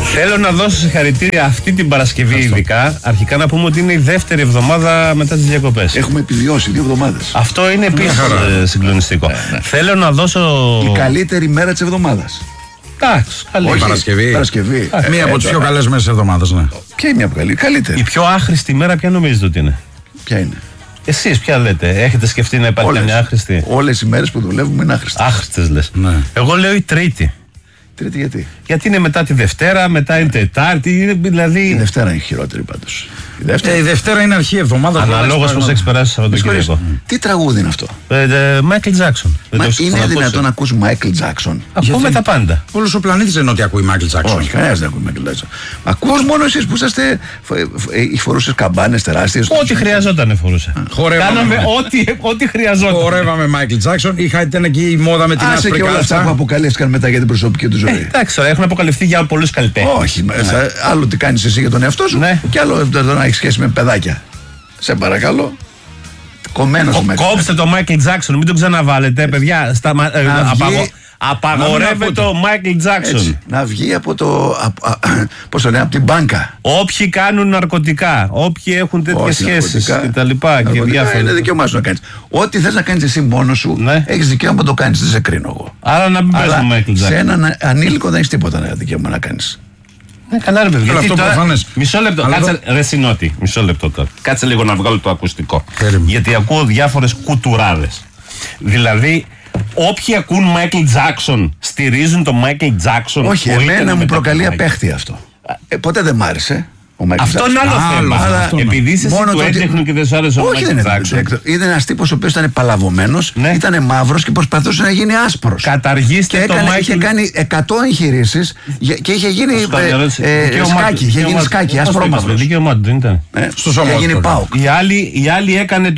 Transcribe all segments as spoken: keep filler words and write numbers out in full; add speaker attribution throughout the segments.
Speaker 1: Θέλω να δώσω συγχαρητήρια αυτή την Παρασκευή, αυτό. Ειδικά. Αρχικά να πούμε ότι είναι η δεύτερη εβδομάδα μετά τις διακοπές.
Speaker 2: Έχουμε επιβιώσει δύο εβδομάδες.
Speaker 1: Αυτό είναι επίσης συγκλονιστικό. Ναι, ναι. Θέλω να δώσω.
Speaker 2: Η καλύτερη μέρα της εβδομάδας.
Speaker 1: Εντάξει, καλή.
Speaker 2: Όχι,
Speaker 3: Παρασκευή.
Speaker 2: Παρασκευή.
Speaker 3: Ε, μία από τις πιο καλές μέρες της εβδομάδας, ναι.
Speaker 2: Ποια είναι μια καλή, καλύτερη.
Speaker 1: Η πιο άχρηστη μέρα, ποια νομίζετε ότι είναι?
Speaker 2: Ποια είναι?
Speaker 1: Εσείς ποια λέτε, έχετε σκεφτεί να υπάρχει
Speaker 2: όλες,
Speaker 1: καμιά άχρηστη?
Speaker 2: Όλες οι μέρες που δουλεύουμε είναι άχρηστες.
Speaker 1: Άχρηστες λες.
Speaker 2: Ναι.
Speaker 1: Εγώ λέω η Τρίτη.
Speaker 2: Τρίτη γιατί?
Speaker 1: Γιατί είναι μετά τη Δευτέρα, μετά είναι Τετάρτη, είναι δηλαδή.
Speaker 2: Η Δευτέρα είναι χειρότερη πάντως.
Speaker 3: Η Δευτέρα, ε, η Δευτέρα είναι αρχή εβδομάδα.
Speaker 1: Αναλόγως πώς έχεις περάσει το Σαββατοκύριακο.
Speaker 2: Τι τραγούδι είναι αυτό?
Speaker 1: Μάικλ Τζάκσον.
Speaker 2: Μα είναι δυνατόν να ακούς Μάικλ Τζάκσον?
Speaker 1: Ακούμε τα πάντα.
Speaker 3: Όλος ο πλανήτης δεν είναι ότι ακούει Μάικλ Τζάκσον.
Speaker 2: Όχι, κανένας δεν ακούει Μάικλ Τζάκσον. Ακούς μόνο εσείς που είσαστε. Φορούσες καμπάνες τεράστιες.
Speaker 1: Ό,τι χρειαζόταν φορούσε. Κάναμε ό,τι χρειαζόταν.
Speaker 3: Χορεύαμε Μάικλ Τζάκσον. Ήταν εκεί η μόδα με την άσπρη κάλτσα.
Speaker 2: Και όλα αυτά που αποκαλύφθηκαν μετά για την προσωπική του ζωή.
Speaker 1: Εντάξει, έχουν αποκαλυφθεί για πολλούς καλλιτέχνες.
Speaker 2: Όχι, άλλο τι κάνεις εσύ για τον εαυτό σου και άλλο να έχεις σχέση με παιδάκια. Σε παρακαλώ. Κομμένος ο Μάικλ.
Speaker 1: Κόψτε το Μάικλ Τζάκσον, μην τον ξαναβάλετε, παιδιά. Σταμα... Ε, απαγω... Απαγορεύεται ο Μάικλ Τζάκσον.
Speaker 2: Να βγει από το. Πώς το λένε, από την μπάνκα.
Speaker 1: Όποιοι κάνουν ναρκωτικά, όποιοι έχουν τέτοιες σχέσεις κτλ.
Speaker 2: Είναι δικαίωμά σου να κάνεις. Ό,τι θες να κάνεις εσύ μόνος σου, ναι. Έχεις δικαίωμα να το κάνεις. Δεν σε κρίνω εγώ.
Speaker 1: Άρα να μην παίζει ο Μάικλ Τζάκσον.
Speaker 2: Σε έναν ανήλικο δεν έχεις τίποτα δικαίωμα να κάνεις.
Speaker 1: Ναι, καλά ρε παιδιά.
Speaker 3: Αυτό τώρα...
Speaker 1: Μισό λεπτό.
Speaker 3: Αλλά
Speaker 1: κάτσε το... ρε Συνότη. Μισό λεπτό τώρα. Κάτσε λίγο να βγάλω το ακουστικό. Περίμενε. Γιατί ακούω διάφορες κουτουράδες. Δηλαδή, όποιοι ακούν Μάικλ Τζάκσον στηρίζουν τον Μάικλ Τζάκσον.
Speaker 2: Όχι, εμένα μου προκαλεί απέχθεια αυτό. Ε, ποτέ δεν μ' άρεσε.
Speaker 1: Αυτό είναι άλλο θέμα. Αλλά επειδή είσαι του έντεχνου και δεν σου άρεσε ο Μάικλ Τζάκσον.
Speaker 2: Είναι ένας τύπος ο οποίος ήταν παλαβωμένος, ναι. Ήταν μαύρος και προσπαθούσε να γίνει άσπρος.
Speaker 1: Καταργήστε
Speaker 2: και
Speaker 1: το
Speaker 2: έκανε,
Speaker 1: Μάικλ.
Speaker 2: Είχε κάνει εκατό εγχειρήσεις και είχε γίνει ε, ε, σκάκι. Είχε γίνει σκάκι, ασπρόμαυρος.
Speaker 1: Δικαίωμά του δεν ήταν.
Speaker 2: Στο σώμα έγινε ΠΑΟΚ.
Speaker 1: Η άλλη έκανε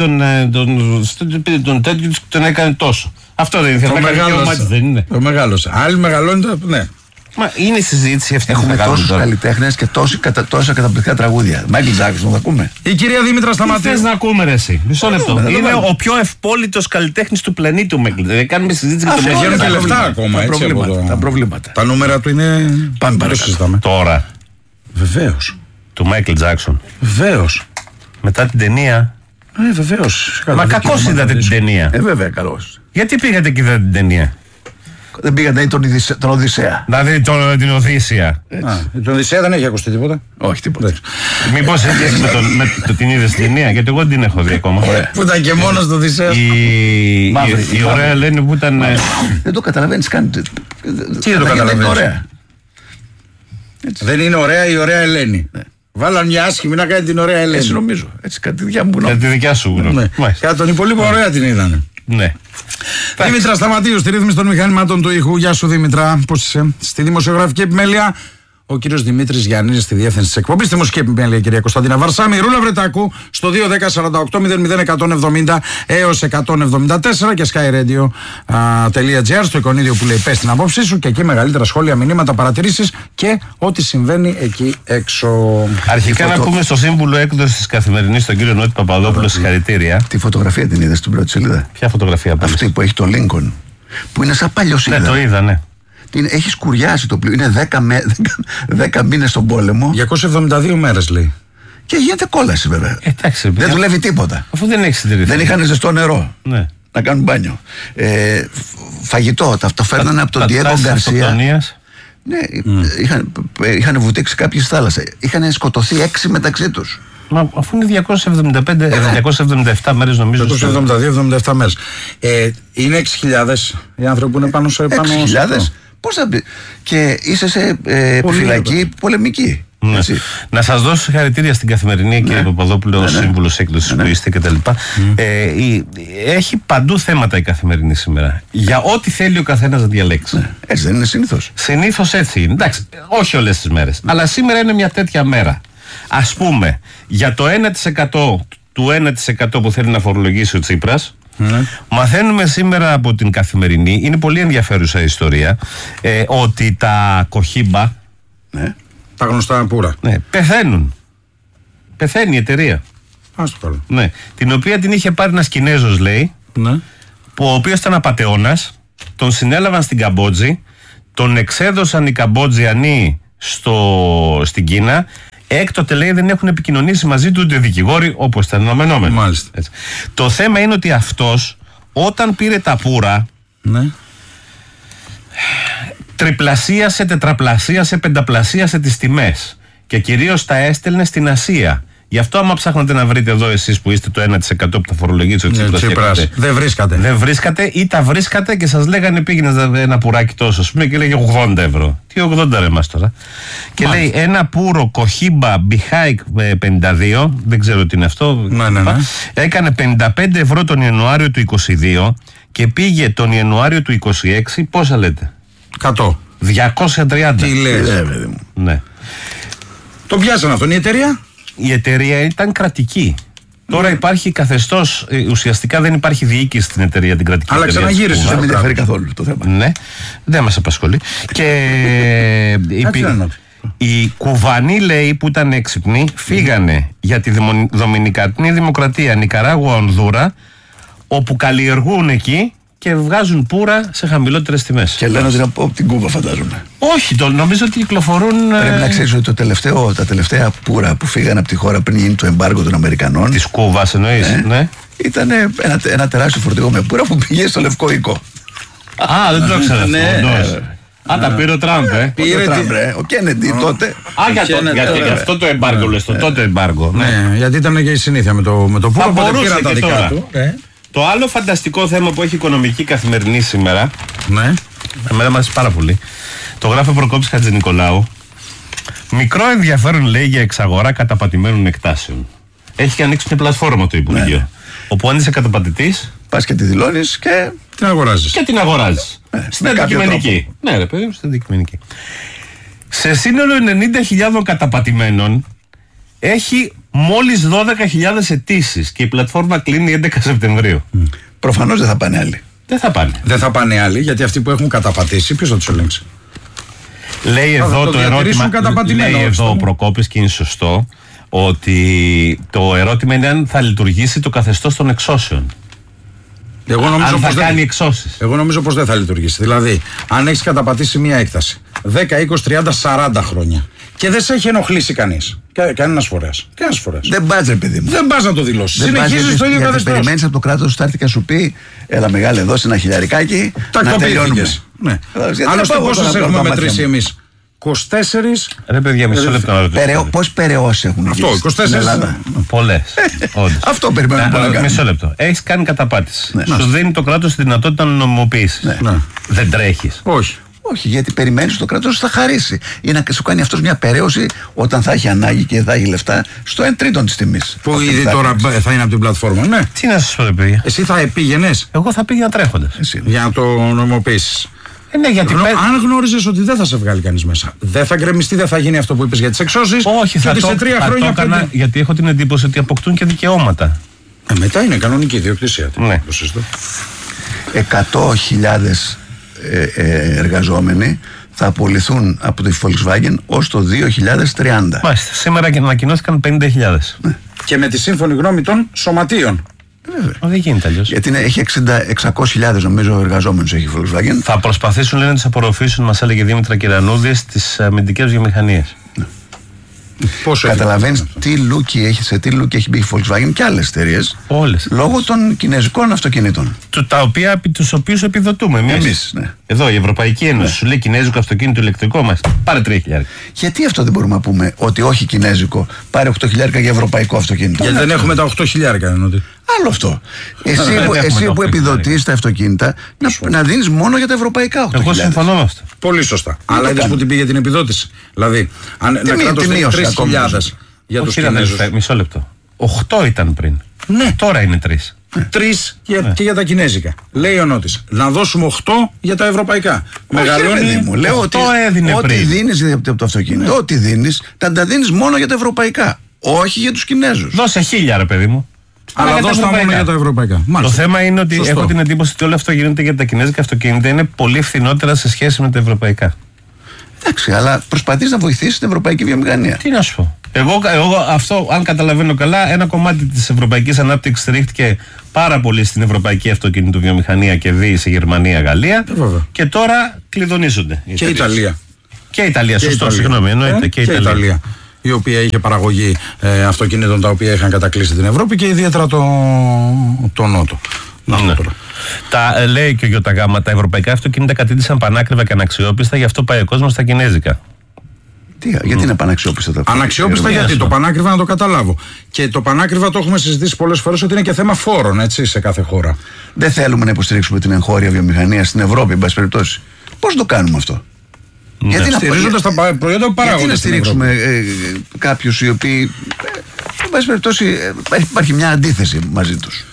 Speaker 1: τον τέτοιο, τον έκανε τόσο. Αυτό δεν είναι.
Speaker 3: Το μεγάλωσε. Άλλοι μεγαλώνει, ναι.
Speaker 1: Μα είναι η συζήτηση αυτή.
Speaker 2: Έχουμε τόσους καλλιτέχνες και τόσα καταπληκτικά τραγούδια. Μάικλ Τζάκσον, θα ακούμε.
Speaker 3: Η κυρία Δήμητρα Σταματή.
Speaker 1: Τι θες να ακούμε, ρε εσύ? Μισό λεπτό. Είναι ο πιο ευπόλυτος καλλιτέχνης του πλανήτου, Μάικλ. Δεν κάνουμε συζήτηση για το
Speaker 3: μεγέθυνο. Βγαίνουν και λεφτά ακόμα.
Speaker 2: Τα προβλήματα.
Speaker 3: Τα νούμερα του είναι.
Speaker 2: Πάμε παρακάτω.
Speaker 1: Τώρα.
Speaker 3: Βεβαίως.
Speaker 1: Του Μάικλ Τζάκσον.
Speaker 3: Βεβαίως.
Speaker 1: Μετά την ταινία.
Speaker 3: Ε, βεβαίως.
Speaker 1: Μα κακώς είδατε την ταινία.
Speaker 2: Ε, βέβαια, καλώς.
Speaker 1: Γιατί πήγατε και είδατε την ταινία?
Speaker 2: Δεν πήγατε να δείτε τον, τον Οδυσσέα.
Speaker 1: Να δείτε τον, την Οδύσσια.
Speaker 3: Τον Οδυσσέα δεν έχει ακουστεί τίποτα.
Speaker 2: Όχι, τίποτα.
Speaker 1: Μήπως έτσι με, τον, με το, την είδες στην ταινία? Γιατί εγώ δεν την έχω δει ακόμα.
Speaker 3: Που ήταν και μόνος το Οδυσσέα.
Speaker 1: Η, η, η, η ωραία Ελένη που ήταν.
Speaker 2: Δεν το καταλαβαίνεις καν.
Speaker 3: Τι δεν το καταλαβαίνεις? Δεν είναι ωραία η ωραία Ελένη. Βάλαν μια άσχημη να κάνει την ωραία Ελένη.
Speaker 2: Έτσι νομίζω. Έτσι, κατά τη δικιά μου
Speaker 1: γνώμη. Κατά τη δικιά σου γνώμη.
Speaker 3: Κατά τον υπολείπο ωραία την είδανε.
Speaker 1: Ναι.
Speaker 3: Δήμητρα Σταματίου, στη ρύθμιση των μηχανημάτων του ήχου. Γεια σου Δήμητρα, πώς είσαι? Στη δημοσιογραφική επιμέλεια ο κύριος Δημήτρης Γιαννίδης, στη διεύθυνση της εκπομπής. Στη μουσική επιμέλεια η κυρία Κωνσταντίνα Βαρσάμι. Ρούλα Βρετάκου στο δύο δέκα σαράντα οκτώ μηδέν μηδέν εκατόν εβδομήντα έως εκατόν εβδομήντα τέσσερα και skyradio.gr στο εικονίδιο που λέει πες την απόψη σου, και εκεί μεγαλύτερα σχόλια, μηνύματα, παρατηρήσεις και ό,τι συμβαίνει εκεί έξω.
Speaker 1: Αρχικά να πούμε στο σύμβουλο έκδοση της Καθημερινής, τον κύριο Νότι Παπαδόπουλο, συγχαρητήρια.
Speaker 2: Τη φωτογραφία την είδες στην πρώτη σελίδα?
Speaker 1: Ποια φωτογραφία?
Speaker 2: Αυτή που έχει το Lincoln, που είναι σαν παλιοσίδα.
Speaker 1: Ναι, το είδα, ναι.
Speaker 2: Έχει σκουριάσει το πλοίο. Είναι δέκα, με, δέκα μήνες στον πόλεμο.
Speaker 3: διακόσιες εβδομήντα δύο μέρες λέει.
Speaker 2: Και γίνεται κόλαση βέβαια.
Speaker 1: Εντάξει,
Speaker 2: δεν δουλεύει τίποτα.
Speaker 1: Αφού δεν έχει συντηρηθεί.
Speaker 2: Δεν είχαν ζεστό νερό.
Speaker 1: Ναι.
Speaker 2: Να κάνουν μπάνιο. Ε, φαγητό. Τα, το φέρνανε από τον Διέγκο Γκαρσία. Ναι, mm. είχαν, είχαν βουτήξει κάποιες θάλασσες. Είχαν σκοτωθεί έξι μεταξύ τους.
Speaker 1: Μα αφού είναι διακόσιες εβδομήντα πέντε, διακόσιες εβδομήντα επτά μέρες νομίζω.
Speaker 3: διακόσιες εβδομήντα δύο εβδομήντα επτά μέρες. Ε, είναι έξι χιλιάδες οι άνθρωποι που είναι πάνω σε πάνω.
Speaker 2: έξι χιλιάδες. Πώς θα πει. Και είσαι σε ε, επιφυλακή πολεμική.
Speaker 1: Ναι. Να σας δώσω συγχαρητήρια στην Καθημερινή, ναι. Κύριε Παπαδόπουλο, ναι, ναι. Σύμβουλος έκδοσης ναι. που είστε κτλ. Mm. Ε, η, έχει παντού θέματα η Καθημερινή σήμερα. Για ό,τι θέλει ο καθένας να διαλέξει.
Speaker 2: Ναι. Έτσι δεν είναι συνήθως?
Speaker 1: Συνήθως έτσι είναι. Εντάξει, όχι όλες τις μέρες. Mm. Αλλά σήμερα είναι μια τέτοια μέρα. Ας πούμε, για το ένα τοις εκατό του ένα τοις εκατό που θέλει να φορολογήσει ο Τσίπρας. Ναι. Μαθαίνουμε σήμερα από την Καθημερινή, είναι πολύ ενδιαφέρουσα ιστορία, ε, ότι τα κοχύμπα,
Speaker 3: ναι, τα γνωστά πουρα,
Speaker 1: ναι, πεθαίνουν. Πεθαίνει η εταιρεία.
Speaker 3: Ας το πάρω.
Speaker 1: Ναι, την οποία την είχε πάρει ένας Κινέζος, λέει, ναι, που ο οποίος ήταν απατεώνας, τον συνέλαβαν στην Καμπότζη, τον εξέδωσαν οι Καμπότζιανοί στο, στην Κίνα. Έκτοτε λέει δεν έχουν επικοινωνήσει μαζί του ούτε δικηγόροι όπως ήταν αναμενόμενο.
Speaker 3: Μάλιστα.
Speaker 1: Έτσι. Το θέμα είναι ότι αυτός όταν πήρε τα πουρα,
Speaker 3: ναι,
Speaker 1: τριπλασίασε, τετραπλασίασε, πενταπλασίασε τις τιμές και κυρίως τα έστελνε στην Ασία. Γι' αυτό άμα ψάχνετε να βρείτε εδώ εσείς που είστε το ένα τοις εκατό που θα φορολογείτε ο Τσίπρας,
Speaker 3: Τσίπρας. Δεν βρίσκατε.
Speaker 1: Δεν βρίσκατε ή τα βρίσκατε και σας λέγανε πήγαινε ένα πουράκι τόσο, ας πούμε, και λέγε ογδόντα ευρώ. Τι ογδόντα ρε μας τώρα. Και μάλιστα. Λέει ένα πουρο Κοχίμπα Μπιχάικ πενήντα δύο, δεν ξέρω τι είναι αυτό.
Speaker 3: Ναι, ναι, ναι.
Speaker 1: Έκανε πενήντα πέντε ευρώ τον Ιανουάριο του είκοσι δύο και πήγε τον Ιανουάριο του είκοσι έξι, πόσα λέτε?
Speaker 3: εκατό.
Speaker 1: διακόσια τριάντα.
Speaker 3: Τι λες?
Speaker 1: Ναι.
Speaker 3: Το πιάσανε αυτόν η εταιρεία.
Speaker 1: Η εταιρεία ήταν κρατική. Τώρα υπάρχει καθεστώς, ουσιαστικά δεν υπάρχει διοίκηση στην εταιρεία την κρατική.
Speaker 3: Αλλά ξαναγύρισε.
Speaker 2: Δεν με ενδιαφέρει καθόλου το θέμα.
Speaker 1: Ναι, δεν μας απασχολεί. Και οι Κουβανοί, λέει, που ήταν έξυπνοι, φύγανε για τη Δομινικανή Δημοκρατία, Νικαράγουα, Ονδούρα, όπου καλλιεργούν εκεί και βγάζουν πουρα σε χαμηλότερες τιμές.
Speaker 2: Και λένε ότι είναι από την Κούβα, φαντάζομαι.
Speaker 1: Όχι, το, νομίζω ότι κυκλοφορούν.
Speaker 2: Πρέπει να ξέρεις ότι το τελευταίο, τα τελευταία πουρα που φύγανε από τη χώρα πριν γίνει το εμπάργκο των Αμερικανών.
Speaker 1: Της Κούβας εννοείς, ναι. ναι.
Speaker 2: Ήταν ένα, ένα τεράστιο φορτηγό με πουρα που πήγε στο Λευκό Οίκο.
Speaker 1: Α, δεν το ήξερα αυτό. Ναι. Α, τα πήρε ο Τραμπ, ε.
Speaker 2: Πήρε ο Τραμπ, ε. Ο Κέννεντι τότε.
Speaker 1: Α, για αυτό το εμπάργκο, λες, το τότε εμπάργκο.
Speaker 3: Ναι, γιατί ήταν και η συνήθεια με το πουρα, οπότε πήρα τα δικά του.
Speaker 1: Το άλλο φανταστικό θέμα που έχει οικονομική καθημερινή σήμερα,
Speaker 3: ναι,
Speaker 1: εμένα μου αρέσει πάρα πολύ, το γράφει ο Προκόπης Χατζηνικολάου. Μικρό ενδιαφέρον, λέει, για εξαγορά καταπατημένων εκτάσεων. Έχει και ανοίξει μια πλατφόρμα το Υπουργείο. Ναι. Όπου αν είσαι καταπατητής,
Speaker 2: πας και τη δηλώνεις και
Speaker 3: την αγοράζεις.
Speaker 1: Και την αγοράζεις. Ναι, στην αντικειμενική. Ναι, ρε παιδί μου, στην αντικειμενική. Σε σύνολο ενενήντα χιλιάδων καταπατημένων έχει μόλις δώδεκα χιλιάδες αιτήσεις και η πλατφόρμα κλείνει έντεκα Σεπτεμβρίου. Mm.
Speaker 2: Προφανώς δεν θα πάνε άλλοι.
Speaker 1: Δεν θα πάνε.
Speaker 3: Δεν θα πάνε άλλοι, γιατί αυτοί που έχουν καταπατήσει, ποιος θα τους ελέγξει?
Speaker 1: Λέει
Speaker 3: θα
Speaker 1: εδώ
Speaker 3: το,
Speaker 1: το ερώτημα. Λέει εδώ ο Προκόπης και είναι σωστό ότι το ερώτημα είναι αν θα λειτουργήσει το καθεστώς των εξώσεων.
Speaker 3: Εγώ νομίζω
Speaker 1: αν θα
Speaker 3: πως
Speaker 1: κάνει
Speaker 3: δεν...
Speaker 1: εξώσεις.
Speaker 3: Εγώ νομίζω πως δεν θα λειτουργήσει. Δηλαδή, αν έχεις καταπατήσει μία έκταση δέκα, είκοσι, τριάντα, σαράντα χρόνια και δεν σε έχει ενοχλήσει κανείς. Κα, Κανένας φορέας. Κανένας φορέας.
Speaker 2: Δεν πας, ρε παιδί μου.
Speaker 3: Δεν πας να το δηλώσεις. Συνεχίζεις το ίδιο καθεστώς.
Speaker 2: Περιμένεις από το κράτος θα έρθει και σου πει, έλα μεγάλε, δώσε ένα χιλιαρικάκι.
Speaker 3: Τακτοποιήθηκες. Ναι. Άλλωστε, πόσες έχουμε μετρήσει εμείς? είκοσι τέσσερα.
Speaker 1: Ρε παιδιά, μισό λεπτό να ρωτήσω.
Speaker 2: Πώς περαιώσεις έχουν γίνει?
Speaker 3: Αυτό, είκοσι τέσσερα.
Speaker 1: Πολλές.
Speaker 2: Αυτό περιμένουμε να κάνουμε.
Speaker 1: Μισό λεπτό. Έχεις κάνει καταπάτηση. Σου δίνει το κράτος τη δυνατότητα να νομιμοποιήσεις. Δεν τρέχεις?
Speaker 3: Όχι.
Speaker 2: Όχι, γιατί περιμένεις το κράτος θα χαρίσει. Ή να σου κάνει αυτός μια περαίωση όταν θα έχει ανάγκη και θα έχει λεφτά στο εν τρίτον της τιμής.
Speaker 3: Που ήδη τώρα θα είναι από την πλατφόρμα, ναι.
Speaker 1: Τι να σας πω, ρε παιδιά.
Speaker 3: Εσύ θα πήγαινες?
Speaker 1: Εγώ θα πήγαινα τρέχοντας.
Speaker 3: Για να το νομιμοποιήσεις.
Speaker 1: Ε, ναι, γιατί
Speaker 3: Γνω,
Speaker 1: πέ...
Speaker 3: Αν γνώριζες ότι δεν θα σε βγάλει κανείς μέσα, δεν θα γκρεμιστεί, δεν θα γίνει αυτό που είπες για τις εξώσεις?
Speaker 1: Όχι, θα, το,
Speaker 3: σε τρία
Speaker 1: θα
Speaker 3: χρόνια
Speaker 1: το έκανα
Speaker 3: πέντε...
Speaker 1: γιατί έχω την εντύπωση ότι αποκτούν και δικαιώματα.
Speaker 3: Ε, μετά είναι κανονική ιδιοκτησία.
Speaker 1: Ναι.
Speaker 2: εκατό χιλιάδες ε, ε, εργαζόμενοι θα απολυθούν από τη Volkswagen ως το δύο χιλιάδες τριάντα.
Speaker 1: Μάλιστα. Σήμερα ανακοινώθηκαν πενήντα χιλιάδες.
Speaker 2: Ναι.
Speaker 3: Και με τη σύμφωνη γνώμη των σωματείων.
Speaker 2: Βέβαια.
Speaker 1: Δεν γίνεται αλλιώς.
Speaker 2: Γιατί είναι, έχει εξακόσιες χιλιάδες νομίζω εργαζόμενους έχει η Volkswagen.
Speaker 1: Θα προσπαθήσουν, λένε, να τις απορροφήσουν, μας έλεγε η Δήμητρα Κυρανούδη, στις αμυντικές βιομηχανίες.
Speaker 2: Ναι.
Speaker 3: Πόσο
Speaker 2: καταλαβαίνεις τι λούκι έχει, σε τι λούκι έχει μπει η Volkswagen και άλλες εταιρείες.
Speaker 1: Όλες.
Speaker 2: Λόγω των κινέζικων αυτοκινήτων.
Speaker 1: Του, τα οποία, τους οποίους επιδοτούμε εμείς.
Speaker 2: Εμείς, ναι.
Speaker 1: Εδώ η Ευρωπαϊκή Ένωση, ναι, σου λέει κινέζικο αυτοκίνητο ηλεκτρικό μας. Πάρε τρία χιλιάδες.
Speaker 2: Γιατί αυτό δεν μπορούμε να πούμε ότι όχι κινέζικο, πάρε οκτώ χιλιάδες για ευρωπαϊκό αυτοκίνητο?
Speaker 3: Γιατί δεν έχουμε τα οκτώ χιλιάδες εννοείται.
Speaker 2: Άλλο αυτό. Εσύ, που, εσύ που επιδοτείς τα αυτοκίνητα, να, να δίνεις μόνο για τα ευρωπαϊκά οκτώ χιλιάδες.
Speaker 1: Εγώ συμφωνώ με αυτό.
Speaker 3: Πολύ σωστά. Αλλά είδες που την πήγε την επιδότηση. Δηλαδή, αν ένα κράτος δίνει τρεις χιλιάδες για τους Κινέζους.
Speaker 1: Μισό λεπτό. οκτώ ήταν πριν.
Speaker 3: Ναι.
Speaker 1: Τώρα είναι τρεις.
Speaker 3: Τρεις ναι. και για τα κινέζικα. Λέει ο Νότης. Να δώσουμε οκτώ για τα ευρωπαϊκά.
Speaker 2: Μεγαλώνει. Μου λέω ότι ό,τι δίνεις από το αυτοκίνητο, ναι, ό,τι δίνεις, θα τα δίνεις μόνο για τα ευρωπαϊκά. Όχι για τους Κινέζους.
Speaker 1: Δώσε χίλια, ρε παιδί μου.
Speaker 3: Αλλά δώστα μόνο για τα ευρωπαϊκά. Μάλιστα.
Speaker 1: Το θέμα είναι ότι
Speaker 3: Σωστό.
Speaker 1: έχω την εντύπωση ότι όλο αυτό γίνεται για τα κινέζικα αυτοκίνητα είναι πολύ φθηνότερα σε σχέση με τα ευρωπαϊκά.
Speaker 2: Εντάξει, αλλά προσπαθείς να βοηθήσεις την ευρωπαϊκή βιομηχανία.
Speaker 1: Τι να σου πω. Εγώ, εγώ αυτό, αν καταλαβαίνω καλά, ένα κομμάτι της ευρωπαϊκής ανάπτυξης ρίχτηκε πάρα πολύ στην ευρωπαϊκή αυτοκινητοβιομηχανία και δει σε Γερμανία, Γαλλία.
Speaker 3: Ε, και
Speaker 1: τώρα κλειδονίζονται.
Speaker 3: Και η Ιταλία.
Speaker 1: Και η Ιταλία, σωστό, συγγνώμη, εννοείται.
Speaker 3: Ε, και, και η Ιταλία. Ιταλία, η οποία είχε παραγωγή ε, αυτοκινήτων τα οποία είχαν κατακλείσει την Ευρώπη και ιδιαίτερα το, το Νότο.
Speaker 1: Ναι. Τα, ε, λέει και ο ΙΓ, τα ευρωπαϊκά αυτοκίνητα κατήτησαν πανάκριβα και αναξιόπιστα, γι' αυτό πάει ο κόσμος στα κινέζικα.
Speaker 2: Τι, γιατί είναι παναξιόπιστα τα αυτοκίνητα?
Speaker 3: Αναξιόπιστα γιατί, το πανάκριβα να το καταλάβω. Και το πανάκριβα το έχουμε συζητήσει πολλές φορές ότι είναι και θέμα φόρων, έτσι, σε κάθε χώρα.
Speaker 2: Δεν θέλουμε να υποστηρίξουμε την εγχώρια βιομηχανία στην Ευρώπη, εν πάση περιπτώσει. Πώς το κάνουμε αυτό?
Speaker 3: Ναι. Γιατί να στηρίζοντας τα προϊόντα που παράγονται.
Speaker 2: Γιατί να στηρίξουμε ε, κάποιους οι οποίοι, ε, εν πάση περιπτώσει, ε, υπάρχει μια αντίθεση μαζί τους.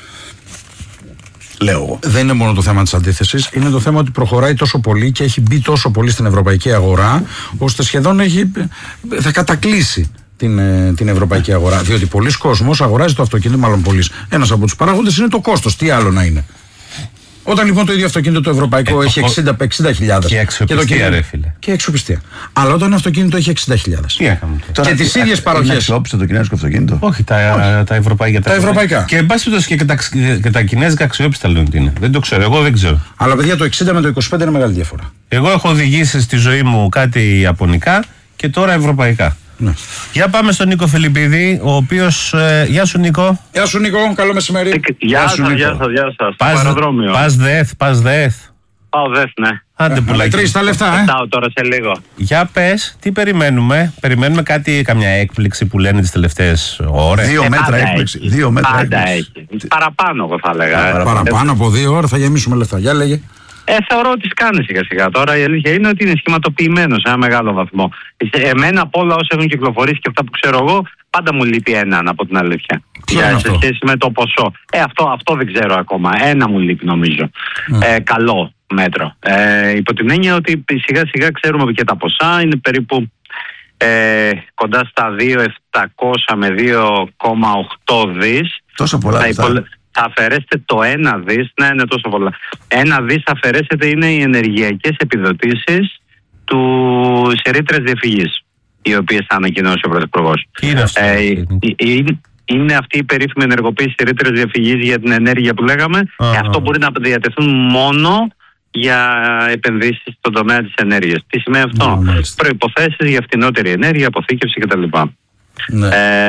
Speaker 2: Λέω εγώ.
Speaker 3: Δεν είναι μόνο το θέμα της αντίθεσης, είναι το θέμα ότι προχωράει τόσο πολύ και έχει μπει τόσο πολύ στην ευρωπαϊκή αγορά, ώστε σχεδόν έχει, θα κατακλείσει την, την ευρωπαϊκή αγορά. Διότι πολλοί κόσμος αγοράζει το αυτοκίνητο, μάλλον πολλοί. Ένας από τους παράγοντες είναι το κόστος. Τι άλλο να είναι? Όταν λοιπόν το ίδιο αυτοκίνητο το ευρωπαϊκό ε, έχει εξήντα με εξήντα χιλιάδες.
Speaker 1: Και αξιοπιστία, ρε φίλε.
Speaker 3: Και αξιοπιστία. Αλλά όταν ένα αυτοκίνητο έχει εξήντα χιλιάδες.
Speaker 1: Τι έκαμε.
Speaker 3: Και τις ίδιες παροχές.
Speaker 2: Είναι αξιόπιστο το κινέζικο αυτοκίνητο?
Speaker 1: Όχι, τα,
Speaker 3: Όχι.
Speaker 1: τα ευρωπαϊκά.
Speaker 3: Τα, τα ευρωπαϊκά.
Speaker 1: Και εν πάση περιπτώσει και, τα, και τα κινέζικα αξιόπιστα λένε ότι είναι. Δεν το ξέρω, εγώ δεν ξέρω.
Speaker 3: Αλλά παιδιά, το εξήντα με το είκοσι πέντε είναι μεγάλη διαφορά.
Speaker 1: Εγώ έχω οδηγήσει στη ζωή μου κάτι ιαπωνικά και τώρα ευρωπαϊκά.
Speaker 3: Ναι.
Speaker 1: Για πάμε στον Νίκο Φιλιππίδη, ο οποίος. Ε, γεια σου, Νίκο.
Speaker 3: Γεια σου, Νίκο. Καλό μεσημέρι.
Speaker 4: Ε, γεια σας, γεια σας, γεια σας.
Speaker 1: Πας, πας ΔΕΘ, πας ΔΕΘ.
Speaker 4: Πάω ΔΕΘ, ναι.
Speaker 1: Άντε πουλάκι.
Speaker 3: Τρεις τα λεφτά, ε.
Speaker 4: Πετάω τώρα σε λίγο.
Speaker 1: Για πες, τι περιμένουμε? Περιμένουμε κάτι, καμιά έκπληξη που λένε τις τελευταίες ώρες?
Speaker 2: Δύο
Speaker 4: ε,
Speaker 2: μέτρα έκπληξη. Δύο μέτρα
Speaker 4: πάντα
Speaker 2: έκπληξη.
Speaker 4: έχει. Παραπάνω, εγώ θα έλεγα.
Speaker 3: Παραπάνω, παραπάνω από δύο ώρες θα γεμίσουμε λεφτά. Για λέγε.
Speaker 4: Ε, θεωρώ ότι σκάνε σιγά σιγά. Τώρα η αλήθεια είναι ότι είναι σχηματοποιημένο σε ένα μεγάλο βαθμό. Εμένα από όλα όσα έχουν κυκλοφορήσει και αυτά που ξέρω εγώ, πάντα μου λείπει έναν, από την αλήθεια.
Speaker 3: Ποιο
Speaker 4: Για,
Speaker 3: είναι
Speaker 4: σε
Speaker 3: αυτό?
Speaker 4: σχέση με το ποσό. Ε, αυτό, αυτό δεν ξέρω ακόμα. Ένα μου λείπει νομίζω.
Speaker 3: Mm.
Speaker 4: Ε, καλό μέτρο. Ε, υπό την έννοια ότι σιγά σιγά ξέρουμε και τα ποσά. Είναι περίπου ε, κοντά στα δύο χιλιάδες επτακόσια με δύο κόμμα οκτώ δις.
Speaker 2: Τόσο πολλά λεφτά.
Speaker 4: υπολ... Θα αφαιρέσετε το ένα δις, ναι, είναι τόσο πολλά. Ένα δις θα αφαιρέσετε είναι οι ενεργειακές επιδοτήσεις του σε ρήτρες διαφυγής, οι οποίες θα ανακοινώσει ο Πρωθυπουργός.
Speaker 1: Είναι αυτό.
Speaker 4: Ε, είναι, είναι αυτή η περίφημη ενεργοποίηση σε ρήτρες διαφυγής για την ενέργεια που λέγαμε.
Speaker 1: Uh-huh.
Speaker 4: Ε, αυτό μπορεί να διατεθούν μόνο για επενδύσεις στον τομέα της ενέργειας. Τι σημαίνει αυτό?
Speaker 3: Uh-huh.
Speaker 4: Προϋποθέσεις για φτηνότερη ενέργεια, αποθήκευση κτλ. Ναι.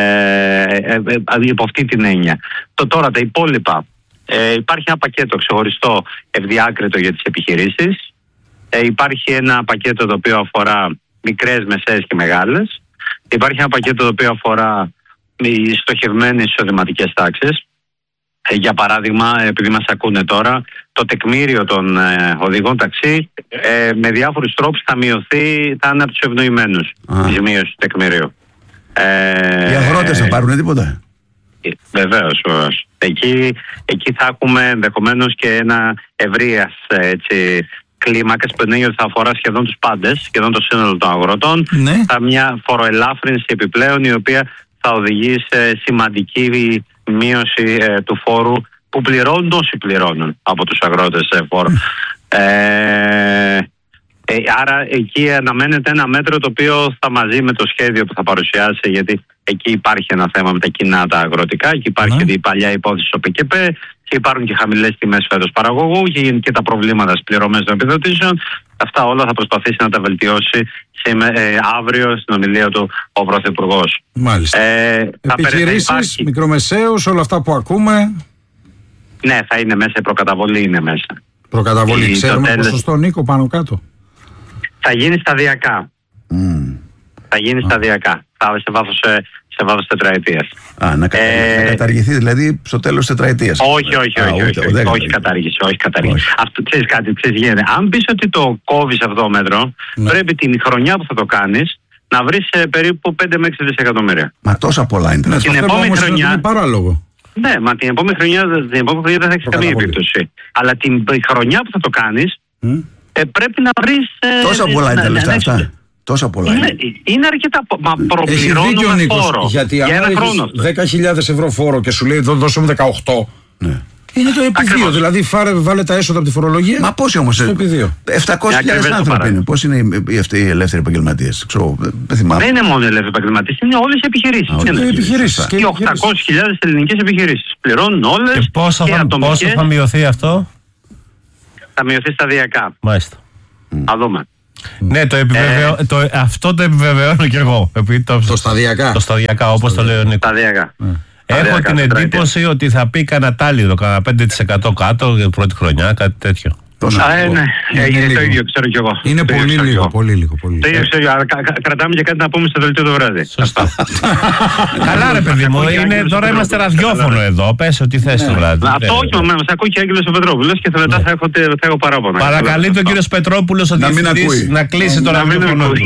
Speaker 4: Ε, ε, ε, ε, υπό αυτή την έννοια. Το τώρα τα υπόλοιπα, ε, υπάρχει ένα πακέτο ξεχωριστό ευδιάκριτο για τις επιχειρήσεις, ε, υπάρχει ένα πακέτο το οποίο αφορά μικρές, μεσαίες και μεγάλες, υπάρχει ένα πακέτο το οποίο αφορά οι στοχευμένες εισοδηματικές τάξεις. Ε, για παράδειγμα, επειδή μας ακούνε τώρα, το τεκμήριο των ε, οδηγών ταξί ε, με διάφορους τρόπους θα μειωθεί, θα είναι από τους ευνοημένους η μείωση του τεκμήριου.
Speaker 2: Οι αγρότες θα πάρουν τίποτα?
Speaker 4: Ε, βεβαίως, βεβαίως. Εκεί, εκεί θα έχουμε ενδεχομένως και ένα ευρείας κλίμακας που εννοεί ότι θα αφορά σχεδόν τους πάντες, σχεδόν το σύνολο των αγροτών.
Speaker 3: Ναι.
Speaker 4: Θα μια φοροελάφρυνση επιπλέον η οποία θα οδηγεί σε σημαντική μείωση ε, του φόρου που πληρώνουν όσοι πληρώνουν από τους αγρότες ε, φόρο. ε, Ε, άρα εκεί αναμένεται ένα μέτρο το οποίο θα μαζί με το σχέδιο που θα παρουσιάσει, γιατί εκεί υπάρχει ένα θέμα με τα κοινά τα αγροτικά, εκεί υπάρχει ναι. η παλιά υπόθεση στο ΠΚΠ και υπάρχουν και χαμηλές τιμές φέτος παραγωγού και, και τα προβλήματα στις πληρωμές των επιδοτήσεων. Αυτά όλα θα προσπαθήσει να τα βελτιώσει σε, ε, αύριο στην ομιλία του ο Πρωθυπουργός.
Speaker 3: Μάλιστα. Ε, Επιχειρήσεις, υπάρχει... μικρομεσαίους, όλα αυτά που ακούμε.
Speaker 4: Ναι, θα είναι μέσα, η προκαταβολή είναι μέσα.
Speaker 3: Προκαταβολή, η, ξέρουμε το ποσοστό, Νίκο, πάνω κάτω?
Speaker 4: Θα γίνει σταδιακά.
Speaker 2: Mm.
Speaker 4: Θα γίνει ah. σταδιακά. Θα σε βάθος, σε βάθος τετραετίας.
Speaker 2: Α, να, κατα... ε... να καταργηθεί δηλαδή στο τέλος της τετραετίας.
Speaker 4: Όχι, όχι, όχι. όχι, όχι, όχι, όχι καταργήσει. Όχι καταργήσει. Αυτό ξέρεις κάτι, ξέρεις γίνεται. Αν πεις ότι το κόβεις αυτό το μέτρο, ναι. πρέπει την χρονιά που θα το κάνεις να βρεις περίπου πέντε με έξι δισεκατομμύρια.
Speaker 2: Μα τόσα πολλά είναι.
Speaker 4: Την επόμενη χρονιά.
Speaker 3: Είναι παράλογο.
Speaker 4: Ναι, μα την επόμενη χρονιά, την επόμενη χρονιά δεν θα έχεις καμία επίπτωση. Αλλά την χρονιά που θα το κάνεις. Mm. Ε, πρέπει να βρεις... Ε,
Speaker 2: τόσα πολλά είναι τα λεφτά αυτά. Τόσα πολλά
Speaker 4: είναι. Είναι αρκετά. Μα προπληρώνουμε φόρο.
Speaker 3: Γιατί
Speaker 4: για
Speaker 3: αν έχεις δέκα χιλιάδες ευρώ φόρο και σου λέει δώσουμε δεκαοκτώ. Ναι. Είναι το επί δύο. Δηλαδή φάρε, βάλε τα έσοδα από τη φορολογία.
Speaker 2: Μα πόσοι όμως? επτακόσιες χιλιάδες άνθρωποι είναι. Πώς είναι οι, αυτοί οι ελεύθεροι επαγγελματίες? Δεν θυμάμαι.
Speaker 4: Δεν είναι μόνο οι ελεύθεροι επαγγελματίες, είναι όλες οι επιχειρήσεις.
Speaker 3: Α, είναι επιχειρήσεις.
Speaker 4: Και οκτακόσιες χιλιάδες ελληνικές επιχειρήσεις. Πληρώνουν όλες.
Speaker 1: Και πόσο
Speaker 4: και
Speaker 1: θα,
Speaker 4: ατομικές,
Speaker 1: πόσο θα μειωθεί αυτό?
Speaker 4: Θα μειωθεί σταδιακά.
Speaker 1: Μάλιστα.
Speaker 4: Θα δούμε.
Speaker 1: Ναι, το επιβεβαιώ, ε, το, αυτό το επιβεβαιώνω κι εγώ. Το,
Speaker 3: το σταδιακά.
Speaker 1: Το σταδιακά, όπως το λέει ο Νίκος.
Speaker 4: Σταδιακά.
Speaker 1: Mm. Έχω σταδιακά, την εντύπωση ότι θα πει κανένα τάλιρο, κανένα πέντε τοις εκατό κάτω για πρώτη χρονιά, κάτι τέτοιο.
Speaker 4: Α, ε, ναι, είναι είναι το ίδιο ξέρω κι εγώ.
Speaker 3: Είναι το πολύ, λίγο, πολύ λίγο, πολύ λίγο.
Speaker 4: Το ίδιο ξέρω, αλλά κα, κα, κρατάμε και κάτι να πούμε στο δελτίο το βράδυ.
Speaker 1: Σωστά. Καλά ρε παιδί μου, είναι, τώρα είμαστε ραδιόφωνο εδώ, πες ό,τι θες το βράδυ.
Speaker 4: Αυτό όχι, μα μας ακούει και ο Άγγελος ο Πετρόπουλος και μετά θα έχω, θα έχω παράπονα.
Speaker 1: Παρακαλεί τον κύριο Πετρόπουλος ότι να κλείσει το ραδιόφωνο του.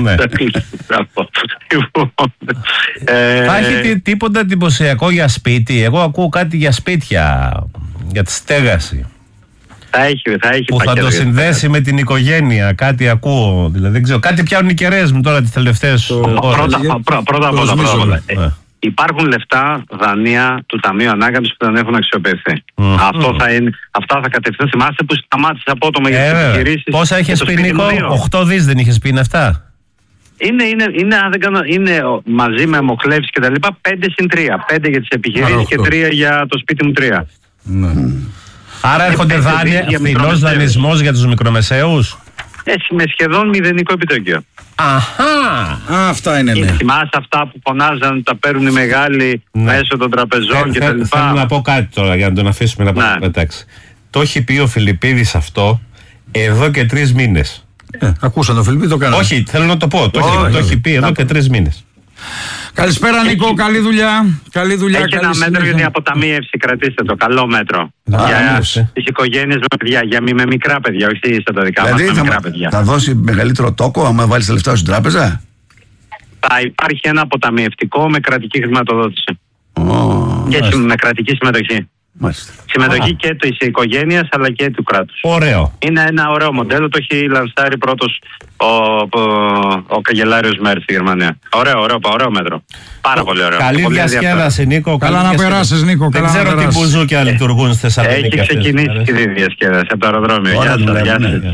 Speaker 1: Θα έχει τίποτα εντυπωσιακό για σπίτι? Εγώ ακούω κάτι για σπίτια, για τη στέγαση.
Speaker 4: Θα έχει, θα έχει
Speaker 1: που θα το συνδέσει με την οικογένεια, κάτι ακούω. Δηλαδή δεν ξέρω, κάτι πιάνουν οι κεραίες μου τώρα τις τελευταίες ώρες.
Speaker 4: Πρώτα απ' όλα, υπάρχουν λεφτά, δανεία του Ταμείου Ανάκαμψης που δεν έχουν αξιοποιηθεί. Mm. Αυτό θα είναι, αυτά θα κατευθυνθούν. Θυμάστε που σταμάτησε απότομα για τις επιχειρήσεις.
Speaker 1: Πόσα είχες πει, Νίκο? οκτώ δις δεν είχες πει, είναι αυτά?
Speaker 4: Είναι, είναι, είναι, αν δεν κάνω, είναι μαζί με αμοχλεύσεις και τα λοιπά πέντε συν τρία. πέντε για τις επιχειρήσεις και τρία για το σπίτι μου τρία.
Speaker 1: Άρα έρχονται δάνεια, φθηνός δανεισμός για τους μικρομεσαίους.
Speaker 4: Έτσι, με σχεδόν μηδενικό επιτόκιο.
Speaker 1: Αχα!
Speaker 3: Α, αυτά είναι, ναι.
Speaker 4: Θυμάσαι αυτά που φωνάζαν ότι τα παίρνουν οι μεγάλοι ναι. μέσω των τραπεζών ε, κτλ.
Speaker 1: Θέλω να πω κάτι τώρα για να τον αφήσουμε να ναι. πετάξει. Το έχει πει ο Φιλιππίδης αυτό εδώ και τρεις μήνες.
Speaker 3: Ε, ακούσαν τον Φιλιππίδη, το κάνανε.
Speaker 1: Όχι, θέλω να το πω. Το, oh, έχει, το έχει πει εδώ και τρεις μήνες.
Speaker 3: Καλησπέρα Νίκο, έχει... καλή δουλειά. Καλή δουλειά.
Speaker 4: Έχει
Speaker 3: καλή
Speaker 4: ένα
Speaker 3: συνέχεια.
Speaker 4: μέτρο για την αποταμίευση, κρατήστε το. Καλό μέτρο. Ah, για τις οικογένειες με παιδιά, για μη με μικρά παιδιά, όχι στα τα δικά
Speaker 2: δηλαδή,
Speaker 4: μας
Speaker 2: θα,
Speaker 4: μικρά παιδιά.
Speaker 2: Θα δώσει μεγαλύτερο τόκο άμα βάλεις τα λεφτά στην τράπεζα.
Speaker 4: Θα υπάρχει ένα αποταμιευτικό με κρατική χρηματοδότηση.
Speaker 2: Oh,
Speaker 4: και μάλιστα. με κρατική συμμετοχή.
Speaker 2: Μάλιστα.
Speaker 4: Συμμετοχή ah. και της οικογένειας αλλά και του κράτους.
Speaker 1: Ωραίο.
Speaker 4: Είναι ένα ωραίο μοντέλο, το έχει λανσάρει πρώτος ο, ο, ο καγκελάριος Μέρς στη Γερμανία. Ωραίο, ωραίο, ωραίο μέτρο. Πάρα πολύ ωραίο.
Speaker 1: Καλή διασκέδαση, Νίκο.
Speaker 3: Καλά να περάσεις, Νίκο.
Speaker 1: Δεν ξέρω τι μπουζούκια λειτουργούν στη Θεσσαλονίκη.
Speaker 4: Έχει ξεκινήσει και τη διασκέδαση από το αεροδρόμιο. Γεια σας.